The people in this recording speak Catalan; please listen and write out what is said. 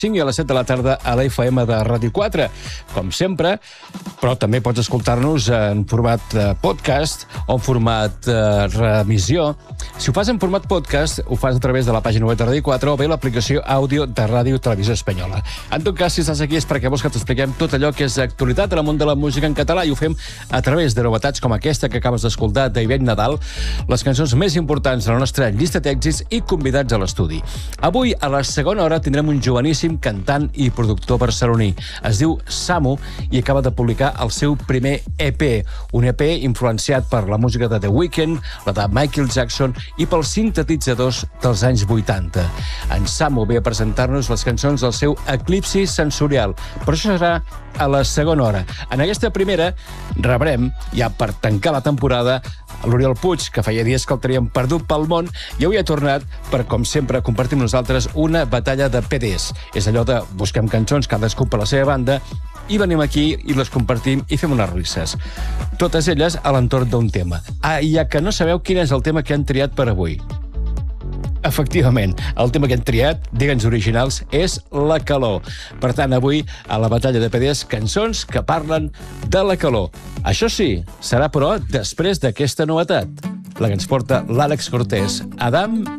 5 i a les 7 de la tarda a la FM de Ràdio 4, com sempre, però també pots escoltar-nos en format podcast o en format remissió. Si ho fas en format podcast, ho fas a través de la pàgina web de Ràdio 4 o bé l'aplicació àudio de Ràdio Televisió Espanyola. En tot cas, si estàs aquí és perquè vols que t'expliquem tot allò que és actualitat en el món de la música en català i ho fem a través de novetats com aquesta que acabes d'escoltar d'Ivette Nadal, les cançons més importants de la nostra llista d'èxits i convidats a l'estudi. Avui, a la segona hora, tindrem un joveníssim cantant i productor barceloní. Es diu Samu i acaba de publicar el seu primer EP, un EP influenciat per la música de The Weeknd, la de Michael Jackson i pels sintetitzadors dels anys 80. En Samu ve a presentar-nos les cançons del seu Eclipsi Sensorial, però això serà a la segona hora. En aquesta primera rebrem, ja per tancar la temporada, l'Oriol Puig, que feia dies que el teníem perdut pel món, i avui ha tornat per, com sempre, compartir amb nosaltres una batalla de PDs. És allò de busquem cançons, cadascú per la seva banda, i venim aquí i les compartim i fem unes risses. Totes elles a l'entorn d'un tema. I ja que no sabeu quin és el tema que han triat per avui. Efectivament, el tema que hem triat, digue'ns originals, és la calor. Per tant, avui, a la batalla de PDs, cançons que parlen de la calor. Això sí, serà, però, després d'aquesta novetat, la que ens porta l'Àlex Cortés, Adam